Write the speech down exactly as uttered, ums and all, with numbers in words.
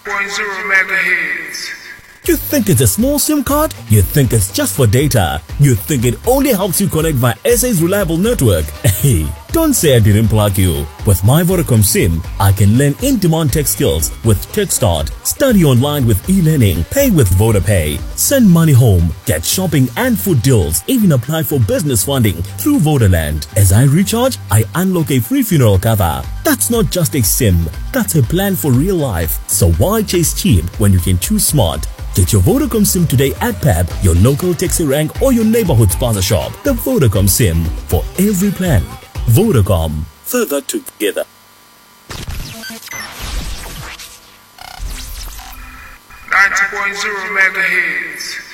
point zero megahertz. You think it's a small SIM card? You think it's just for data? You think it only helps you connect via S A's reliable network? Hey, don't say I didn't plug you. With my Vodacom SIM, I can learn in-demand tech skills with TechStart, study online with e-learning, pay with VodaPay, send money home, get shopping and food deals, even apply for business funding through Vodaland. As I recharge, I unlock a free funeral cover. That's not just a SIM, that's a plan for real life. So why chase cheap when you can choose smart? Get your Vodacom SIM today at P E B, your local taxi rank or your neighborhood spaza shop. The Vodacom SIM for every plan. Vodacom, further together. ninety point zero megahertz.